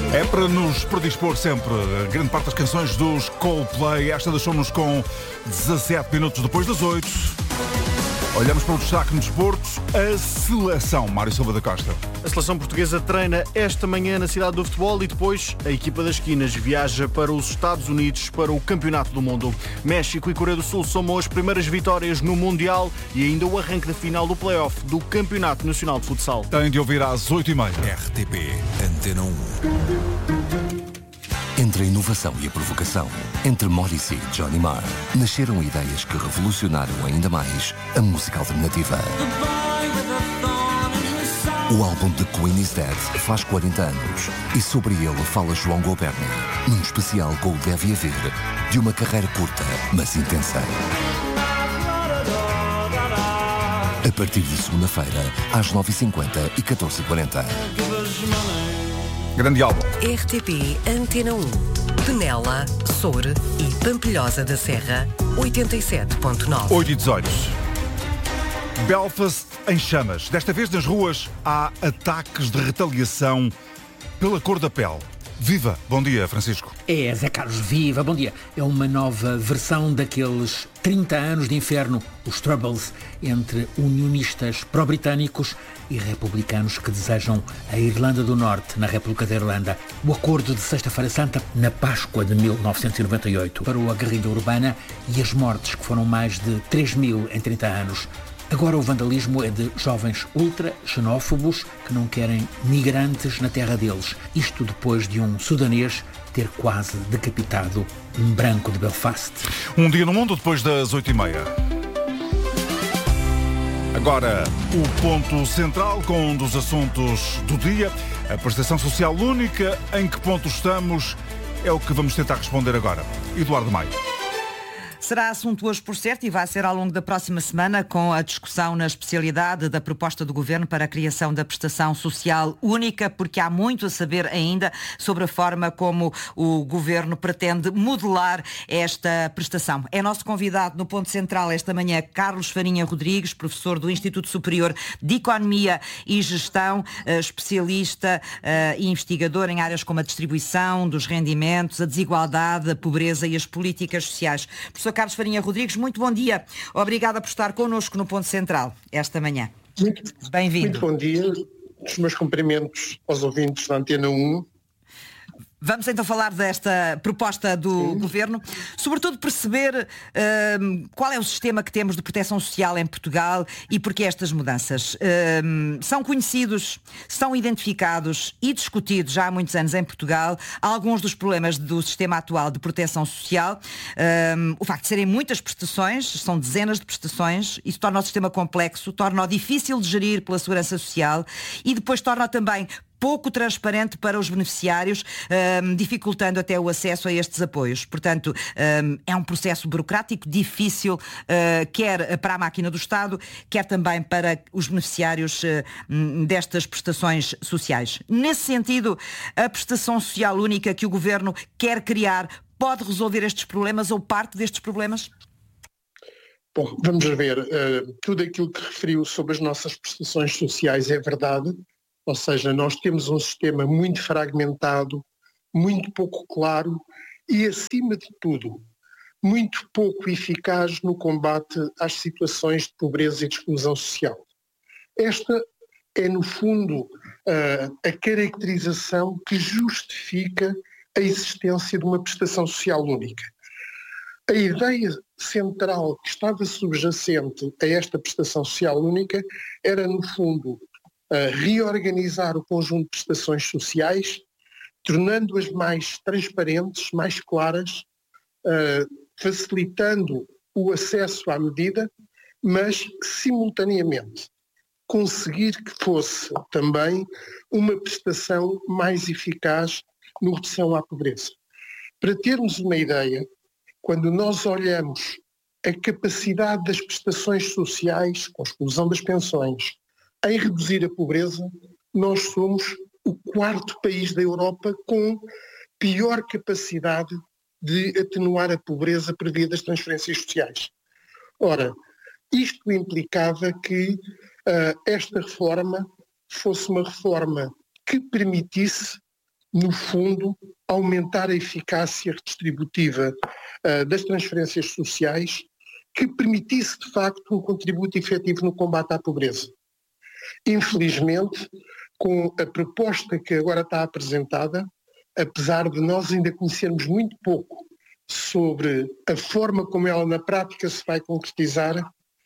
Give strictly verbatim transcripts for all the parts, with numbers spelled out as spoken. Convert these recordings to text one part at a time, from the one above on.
É para nos predispor sempre a grande parte das canções dos Coldplay. Esta deixou-nos com dezassete minutos depois das oito. Olhamos para o destaque no desporto, a seleção. Mário Silva da Costa. A seleção portuguesa treina esta manhã na cidade do futebol e depois a equipa das esquinas viaja para os Estados Unidos para o Campeonato do Mundo. México e Coreia do Sul somam as primeiras vitórias no Mundial e ainda o arranque da final do play-off do Campeonato Nacional de Futsal. Tem de ouvir às oito e meia. R T P Antena um. Entre a inovação e a provocação, entre Morrissey e Johnny Marr, nasceram ideias que revolucionaram ainda mais a música alternativa. O álbum The Queen is Dead faz quarenta anos e sobre ele fala João Goberni, num especial com o Deve Haver, de uma carreira curta, mas intensa. A partir de segunda-feira, às nove e cinquenta e catorze e quarenta. Grande álbum. R T P Antena um. Penela, Soure e Pampilhosa da Serra, oitenta e sete ponto nove. oito e dezoito. Belfast em chamas. Desta vez nas ruas há ataques de retaliação pela cor da pele. Viva! Bom dia, Francisco. É, Zé Carlos, viva! Bom dia! É uma nova versão daqueles trinta anos de inferno, os Troubles, entre unionistas pró-britânicos e republicanos que desejam a Irlanda do Norte na República da Irlanda. O acordo de Sexta-feira Santa, na Páscoa de mil novecentos e noventa e oito, parou a guerrilha urbana e as mortes, que foram mais de três mil em trinta anos. Agora o vandalismo é de jovens ultra-xenófobos que não querem migrantes na terra deles. Isto depois de um sudanês ter quase decapitado um branco de Belfast. Um dia no mundo depois das oito e meia. Agora, o ponto central com um dos assuntos do dia. A prestação social única. Em que ponto estamos? É o que vamos tentar responder agora. Eduardo Maio. Será assunto hoje, por certo, e vai ser ao longo da próxima semana, com a discussão na especialidade da proposta do Governo para a criação da prestação social única, porque há muito a saber ainda sobre a forma como o Governo pretende modelar esta prestação. É nosso convidado no Ponto Central esta manhã Carlos Farinha Rodrigues, professor do Instituto Superior de Economia e Gestão, especialista e investigador em áreas como a distribuição dos rendimentos, a desigualdade, a pobreza e as políticas sociais. Professor Carlos Farinha Rodrigues, muito bom dia. Obrigada por estar connosco no Ponto Central esta manhã. Muito, Bem-vindo. Muito bom dia. Os meus cumprimentos aos ouvintes da Antena um. Vamos então falar desta proposta do Sim. Governo, sobretudo perceber uh, qual é o sistema que temos de proteção social em Portugal e porquê estas mudanças. Uh, são conhecidos, são identificados e discutidos já há muitos anos em Portugal alguns dos problemas do sistema atual de proteção social. Uh, o facto de serem muitas prestações, são dezenas de prestações, isso torna o sistema complexo, torna-o difícil de gerir pela Segurança Social e depois torna também pouco transparente para os beneficiários, um, dificultando até o acesso a estes apoios. Portanto, um, é um processo burocrático difícil, uh, quer para a máquina do Estado, quer também para os beneficiários uh, destas prestações sociais. Nesse sentido, a prestação social única que o Governo quer criar pode resolver estes problemas ou parte destes problemas? Bom, vamos ver. Uh, tudo aquilo que referiu sobre as nossas prestações sociais é verdade. Ou seja, nós temos um sistema muito fragmentado, muito pouco claro e, acima de tudo, muito pouco eficaz no combate às situações de pobreza e de exclusão social. Esta é, no fundo, a caracterização que justifica a existência de uma prestação social única. A ideia central que estava subjacente a esta prestação social única era, no fundo, Uh, reorganizar o conjunto de prestações sociais, tornando-as mais transparentes, mais claras, uh, facilitando o acesso à medida, mas, simultaneamente, conseguir que fosse também uma prestação mais eficaz no redução à pobreza. Para termos uma ideia, quando nós olhamos a capacidade das prestações sociais, com a exclusão das pensões, em reduzir a pobreza, nós somos o quarto país da Europa com pior capacidade de atenuar a pobreza por via das transferências sociais. Ora, isto implicava que uh, esta reforma fosse uma reforma que permitisse no fundo, aumentar a eficácia redistributiva uh, das transferências sociais que permitisse, de facto, um contributo efetivo no combate à pobreza. Infelizmente, com a proposta que agora está apresentada, apesar de nós ainda conhecermos muito pouco sobre a forma como ela na prática se vai concretizar,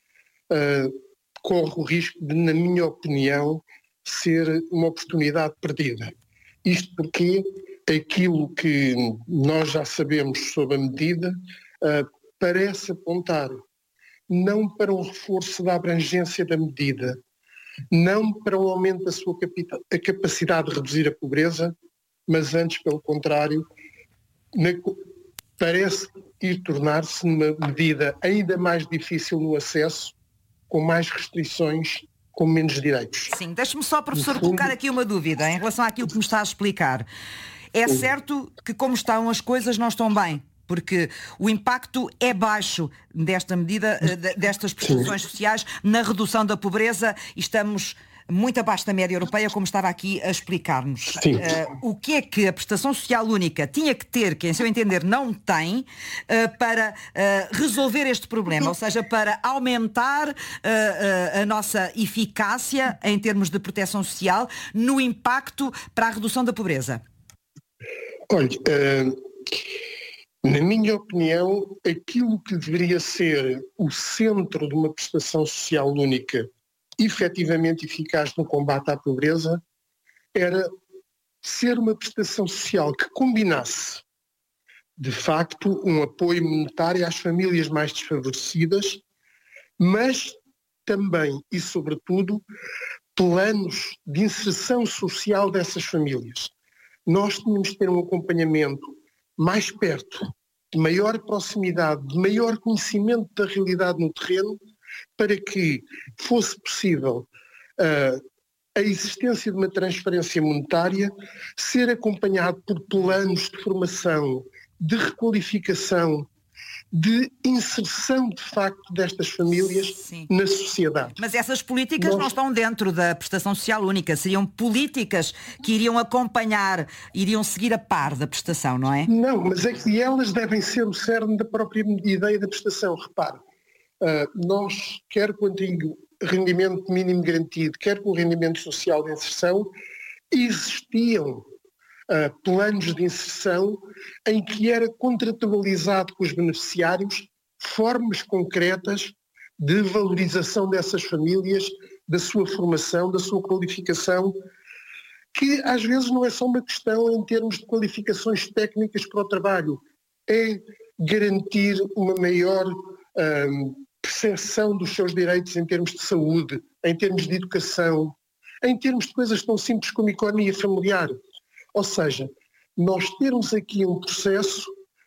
uh, corre o risco de, na minha opinião, ser uma oportunidade perdida. Isto porque aquilo que nós já sabemos sobre a medida uh, parece apontar não para um reforço da abrangência da medida, não para um aumento da sua capita- a capacidade de reduzir a pobreza, mas antes, pelo contrário, na, parece ir tornar-se uma medida ainda mais difícil no acesso, com mais restrições, com menos direitos. Sim, deixe-me só, professor, No fundo, colocar aqui uma dúvida em relação àquilo que me está a explicar. É Sim. certo que, como estão as coisas, não estão bem, porque o impacto é baixo desta medida, eh, de- destas prestações sociais na redução da pobreza, e estamos muito abaixo da média europeia, como estava aqui a explicar-nos. Sim. Eh, o que é que a prestação social única tinha que ter, que em seu entender não tem, eh, para eh, resolver este problema, ou seja, para aumentar eh, eh, a nossa eficácia em termos de proteção social no impacto para a redução da pobreza? Olha, uh, na minha opinião, aquilo que deveria ser o centro de uma prestação social única efetivamente eficaz no combate à pobreza era ser uma prestação social que combinasse, de facto, um apoio monetário às famílias mais desfavorecidas, mas também e sobretudo planos de inserção social dessas famílias. Nós tínhamos de ter um acompanhamento mais perto, de maior proximidade, de maior conhecimento da realidade no terreno, para que fosse possível uh, a existência de uma transferência monetária ser acompanhado por planos de formação, de requalificação, de inserção de facto destas famílias Sim. na sociedade. Mas essas políticas Nós... não estão dentro da prestação social única, seriam políticas que iriam acompanhar, iriam seguir a par da prestação, não é? Não, mas é que elas devem ser o cerne da própria ideia da prestação. Repare, uh, nós, quer com o antigo rendimento mínimo garantido, quer com o rendimento social de inserção, existiam Uh, planos de inserção em que era contratualizado com os beneficiários formas concretas de valorização dessas famílias, da sua formação, da sua qualificação, que às vezes não é só uma questão em termos de qualificações técnicas para o trabalho, é garantir uma maior uh, percepção dos seus direitos em termos de saúde, em termos de educação, em termos de coisas tão simples como economia familiar. Ou seja, nós termos aqui um processo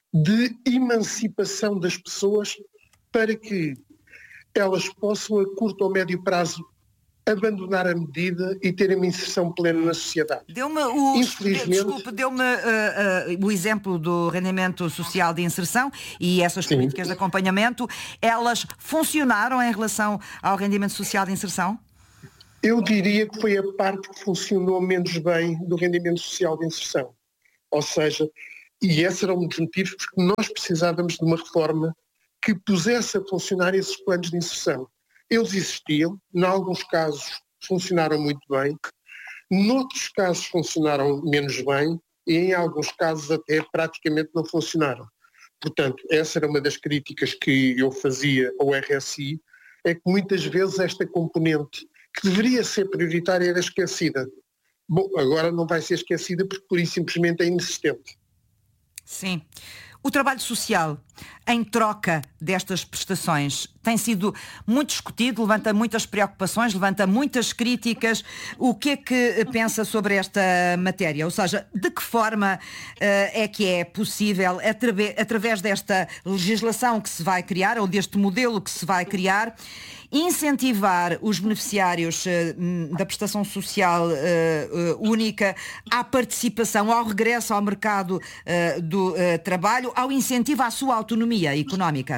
de emancipação das pessoas para que elas possam, a curto ou médio prazo, abandonar a medida e terem uma inserção plena na sociedade. Deu-me o, Infelizmente, desculpe, deu-me uh, uh, o exemplo do rendimento social de inserção e essas Sim. políticas de acompanhamento, elas funcionaram em relação ao rendimento social de inserção? Eu diria que foi a parte que funcionou menos bem do rendimento social de inserção. Ou seja, e esse era um dos motivos porque nós precisávamos de uma reforma que pusesse a funcionar esses planos de inserção. Eles existiam, em alguns casos funcionaram muito bem, noutros casos funcionaram menos bem e em alguns casos até praticamente não funcionaram. Portanto, essa era uma das críticas que eu fazia ao R S I, é que muitas vezes esta componente que deveria ser prioritária era esquecida. Bom, agora não vai ser esquecida porque por isso simplesmente é inexistente. Sim. O trabalho social, em troca destas prestações, tem sido muito discutido, levanta muitas preocupações, levanta muitas críticas. O que é que pensa sobre esta matéria? Ou seja, de que forma uh, é que é possível, atrave- através desta legislação que se vai criar, ou deste modelo que se vai criar, incentivar os beneficiários uh, da prestação social uh, uh, única à participação, ao regresso ao mercado uh, do uh, trabalho, ao incentivo à sua autonomia económica?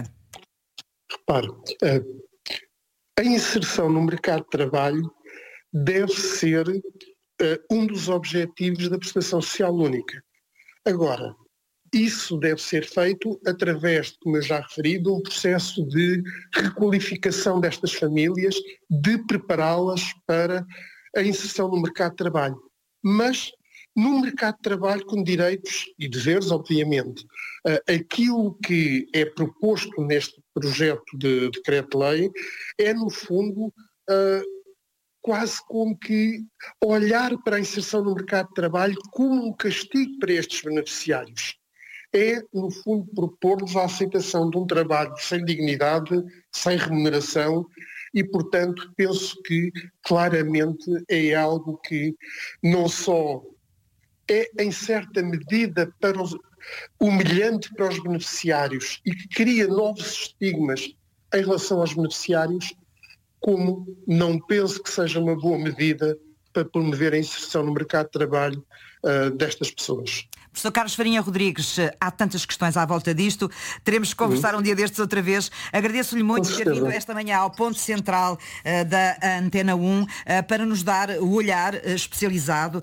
Repare, uh, a inserção no mercado de trabalho deve ser uh, um dos objetivos da prestação social única. Agora, isso deve ser feito através, como eu já referi, de um processo de requalificação destas famílias, de prepará-las para a inserção no mercado de trabalho. Mas num mercado de trabalho com direitos e deveres, obviamente. Aquilo que é proposto neste projeto de decreto-lei é, no fundo, quase como que olhar para a inserção no mercado de trabalho como um castigo para estes beneficiários. É, no fundo, propor-lhes a aceitação de um trabalho sem dignidade, sem remuneração e, portanto, penso que claramente é algo que não só é, em certa medida, para os, humilhante para os beneficiários e que cria novos estigmas em relação aos beneficiários, como não penso que seja uma boa medida para promover a inserção no mercado de trabalho uh, destas pessoas. Professor Carlos Farinha Rodrigues, há tantas questões à volta disto, teremos que conversar uhum. um dia destes outra vez. Agradeço-lhe muito por ter vindo esta manhã ao ponto central uh, da Antena um uh, para nos dar o olhar uh, especializado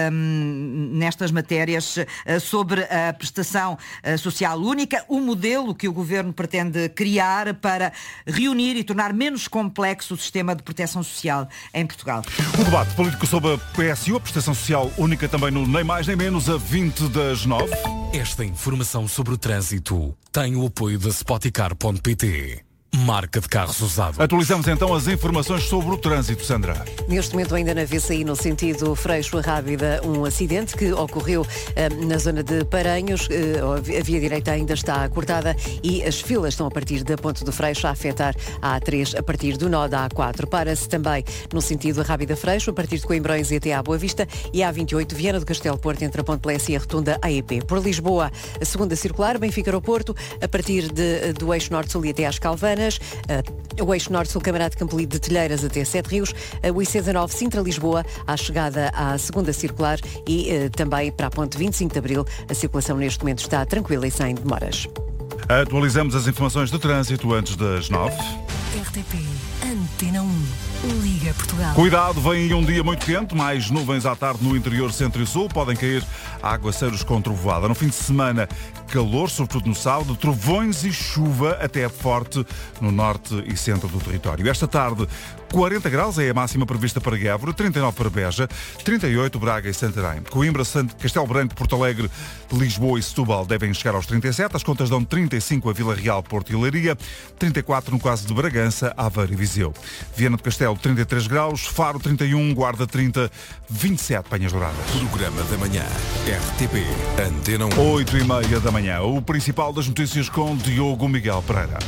um, nestas matérias uh, sobre a prestação uh, social única, o modelo que o Governo pretende criar para reunir e tornar menos complexo o sistema de proteção social em Portugal. O debate político sobre a P S U, a prestação social única, também no Nem Mais Nem Menos, a vinte das nove. Esta informação sobre o trânsito tem o apoio da Spoticar ponto pt. Marca de carros usados. Atualizamos então as informações sobre o trânsito, Sandra. Neste momento ainda na V C I, no sentido Freixo-Rábida, um acidente que ocorreu eh, na zona de Paranhos. Eh, a via direita ainda está cortada e as filas estão a partir da Ponte do Freixo a afetar a A três a partir do nó da A quatro. Para-se também no sentido Rábida-Freixo, a partir de Coimbrões e até à Boa Vista, e a A vinte e oito, Viana do Castelo Porto, entre a Ponte Lessa e a Rotunda A E P. Por Lisboa, a segunda circular, Benfica-Aeroporto, a partir de, do eixo norte-sul e até às Calvanas. Uh, o eixo norte-sul, Camarada de Campolide de Telheiras até Sete Rios, uh, o I C dezanove Sintra-Lisboa, à chegada à segunda circular e uh, também para a ponte vinte e cinco de Abril. A circulação neste momento está tranquila e sem demoras. Atualizamos as informações do trânsito antes das nove. R T P Antena um. Liga Portugal. Cuidado, vem aí um dia muito quente, mais nuvens à tarde no interior centro e sul, podem cair aguaceiros com trovoada. No fim de semana, calor, sobretudo no sábado, trovões e chuva até forte no norte e centro do território. Esta tarde, quarenta graus é a máxima prevista para Évora, trinta e nove para Beja, trinta e oito Braga e Santarém. Coimbra, Castelo Branco, Porto Alegre, Lisboa e Setúbal devem chegar aos trinta e sete, as contas dão trinta e cinco a Vila Real, Porto e Leiria, trinta e quatro no caso de Bragança, Aveiro e Viseu. Viana do Castelo, trinta e três graus, Faro trinta e um, Guarda trinta, vinte e sete Penhas Douradas. Programa da manhã, R T P Antena um. oito e meia da manhã, o principal das notícias com Diogo Miguel Pereira.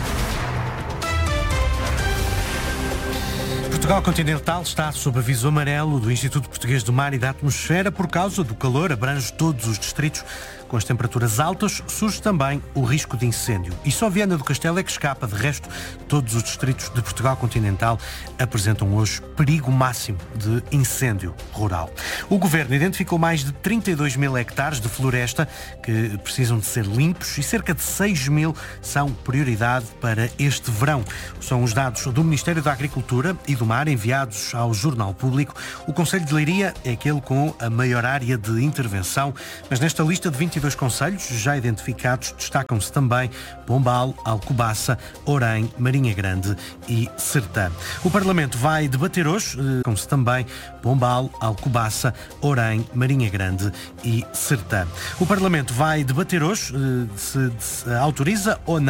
Portugal continental está sob aviso amarelo do Instituto Português do Mar e da Atmosfera por causa do calor, abrange todos os distritos. Com as temperaturas altas, surge também o risco de incêndio. E só Viana do Castelo é que escapa. De resto, todos os distritos de Portugal continental apresentam hoje perigo máximo de incêndio rural. O Governo identificou mais de trinta e dois mil hectares de floresta que precisam de ser limpos e cerca de seis mil são prioridade para este verão. São os dados do Ministério da Agricultura e do Mar enviados ao Jornal Público. O Concelho de Leiria é aquele com a maior área de intervenção, mas nesta lista de vinte e dois concelhos já identificados destacam-se também Pombal, Alcobaça, Orém, Marinha Grande e Sertã. O Parlamento vai debater hoje, com-se também Pombal, Alcobaça, Orém, Marinha Grande e Sertã. O Parlamento vai debater hoje se, se autoriza ou não